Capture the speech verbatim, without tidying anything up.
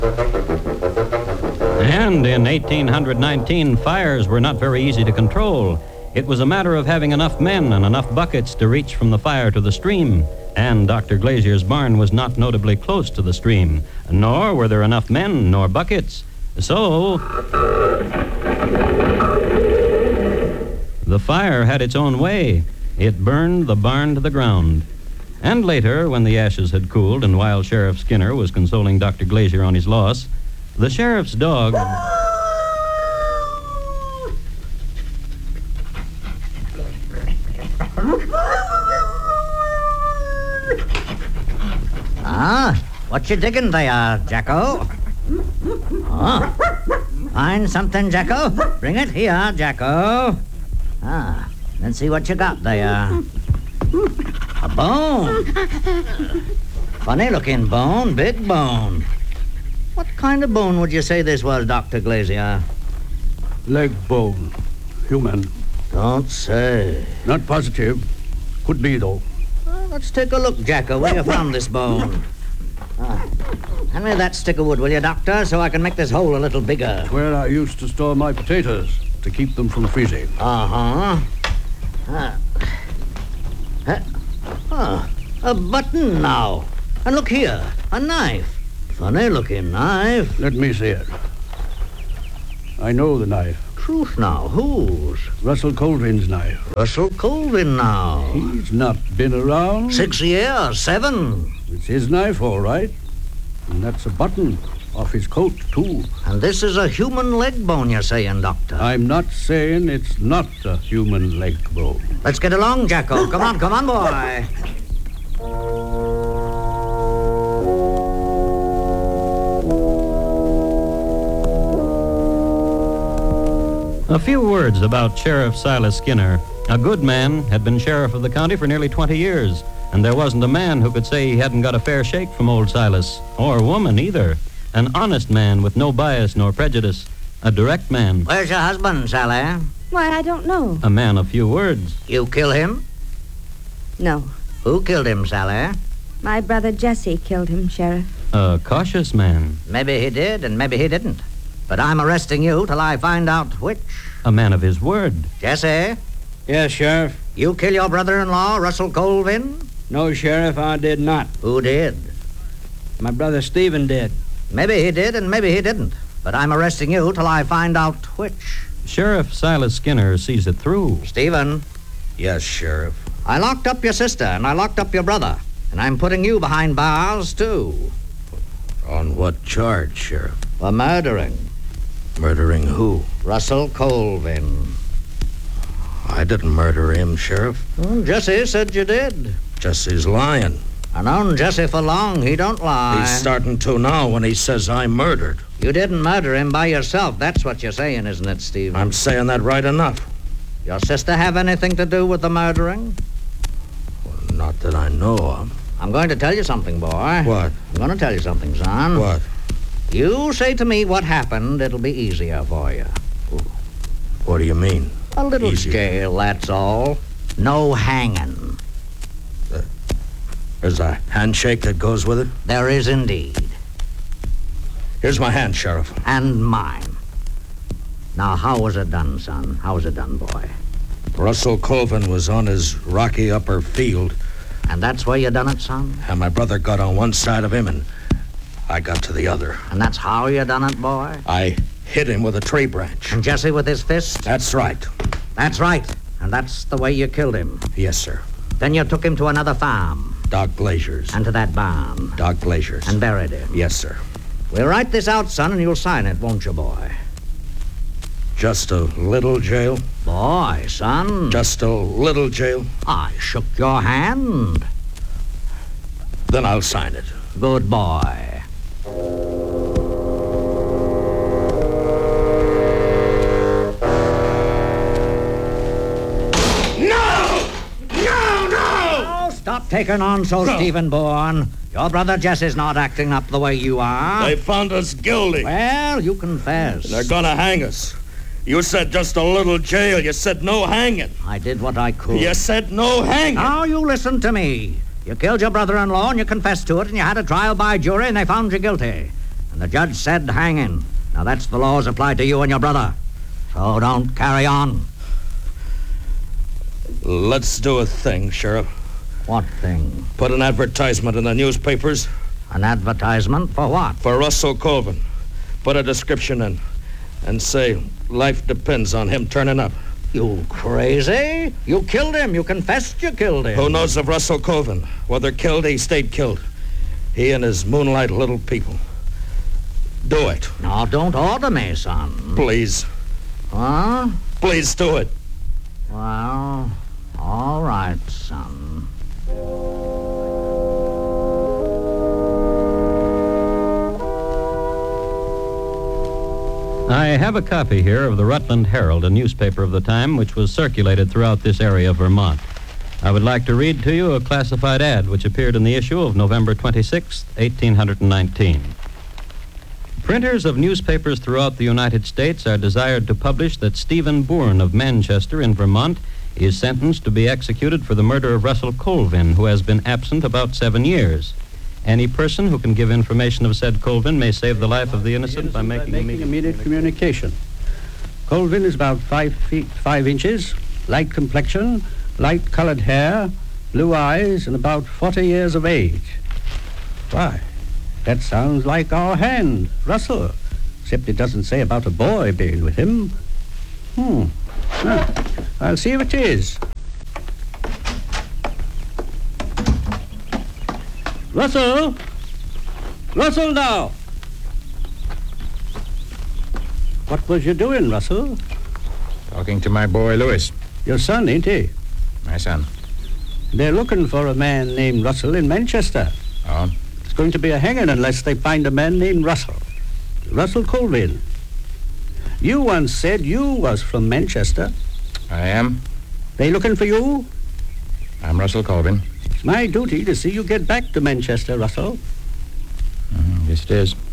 And in eighteen nineteen, fires were not very easy to control. It was a matter of having enough men and enough buckets to reach from the fire to the stream. And Doctor Glazier's barn was not notably close to the stream, nor were there enough men nor buckets. So the fire had its own way. It burned the barn to the ground. And later, when the ashes had cooled and while Sheriff Skinner was consoling Doctor Glazier on his loss, the sheriff's dog... Ah, what you digging there, Jacko? Oh, find something, Jacko? Bring it here, Jacko. Ah, let's see what you got there. A bone. Funny-looking bone, big bone. What kind of bone would you say this was, Doctor Glazier? Leg bone. Human. Don't say. Not positive. Could be, though. Well, let's take a look, Jacko. Where you found this bone? Ah, hand me that stick of wood, will you, Doctor, so I can make this hole a little bigger. Where I used to store my potatoes to keep them from freezing. Uh-huh. Ah. Uh, oh, a button now. And look here, a knife. Funny-looking knife. Let me see it. I know the knife. Truth now, whose? Russell Colvin's knife. Russell Colvin now. He's not been around. Six years, seven. It's his knife, all right. And that's a button off his coat, too. And this is a human leg bone, you're saying, Doctor? I'm not saying it's not a human leg bone. Let's get along, Jacko. Come on, come on, boy. A few words about Sheriff Silas Skinner. A good man, had been sheriff of the county for nearly twenty years, and there wasn't a man who could say he hadn't got a fair shake from old Silas, or woman either. An honest man with no bias nor prejudice. A direct man. Where's your husband, Sally? Why, I don't know. A man of few words. You kill him? No. Who killed him, Sally? My brother Jesse killed him, Sheriff. A cautious man. Maybe he did, and maybe he didn't. But I'm arresting you till I find out which. A man of his word. Jesse, Yes, Sheriff. you kill your brother-in-law, Russell Colvin? No, Sheriff, I did not. Who did? My brother Stephen did. Maybe he did, and maybe he didn't. But I'm arresting you till I find out which. Sheriff Silas Skinner sees it through. Stephen, Yes, Sheriff. I locked up your sister, and I locked up your brother. And I'm putting you behind bars, too. On what charge, Sheriff? For murdering Murdering who? Russell Colvin. I didn't murder him, Sheriff. Well, Jesse said you did. Jesse's lying. I known Jesse for long. He don't lie. He's starting to now when he says I murdered. You didn't murder him by yourself. That's what you're saying, isn't it, Stephen? I'm saying that right enough. Your sister have anything to do with the murdering? Well, not that I know of. I'm going to tell you something, boy. What? I'm going to tell you something, son. What? You say to me what happened, it'll be easier for you. What do you mean? A little Easier? jail, that's all. No hanging. There's a handshake that goes with it. There is indeed. Here's my hand, Sheriff. And mine. Now, how was it done, son? How was it done, boy? Russell Colvin was on his rocky upper field, And that's where you done it, son? and my brother got on one side of him, and I got to the other. And that's how you done it, boy? I hit him with a tree branch. And Jesse with his fist? That's right. That's right. And that's the way you killed him. Yes, sir. Then you took him to another farm. Doc Glazier's. And to that barn. Doc Glazier's. And buried him. Yes, sir. We'll write this out, son, and you'll sign it, won't you, boy? Just a little jail? Boy, son. Just a little jail? I shook your hand. Then I'll sign it. Good boy. Stop taking on so, No. Stephen Bourne. Your brother Jesse's not acting up the way you are. They found us guilty. Well, you confess. They're gonna hang us. You said just a little jail. You said no hanging. I did what I could. You said no hanging. Now you listen to me. You killed your brother-in-law and you confessed to it, and you had a trial by jury, and they found you guilty. And The judge said hanging. Now, that's the laws apply to you and your brother. So don't carry on. Let's do a thing, Sheriff. What thing? Put an advertisement in the newspapers An advertisement for what? for Russell Colvin. Put a description in and say life depends on him turning up. You crazy? You killed him. You confessed you killed him. Who knows of Russell Colvin? Whether killed, he stayed killed. He and his moonlight little people. Do it. No, don't order me, son. Please. Huh? Please do it. Well, all right, son. I have a copy here of the Rutland Herald, a newspaper of the time which was circulated throughout this area of Vermont. I would like to read to you a classified ad which appeared in the issue of November twenty-sixth, eighteen nineteen. Printers of newspapers throughout the United States are desired to publish that Stephen Bourne of Manchester in Vermont is sentenced to be executed for the murder of Russell Colvin, who has been absent about seven years. Any person who can give information of said Colvin may save the life of the innocent by making, making immediate communication. Colvin is about five feet five inches, light complexion, light-colored hair, blue eyes, and about forty years of age. Why, that sounds like our hand, Russell, except it doesn't say about a boy being with him. Hmm. Well, I'll see if it is. Russell! Russell, now! What was you doing, Russell? Talking to my boy, Lewis. Your son, ain't he? My son. They're looking for a man named Russell in Manchester. Oh? It's going to be a hanging unless they find a man named Russell. Russell Colvin. You once said you was from Manchester. I am. They looking for you? I'm Russell Colvin. It's my duty to see you get back to Manchester, Russell. Mm, yes, it is.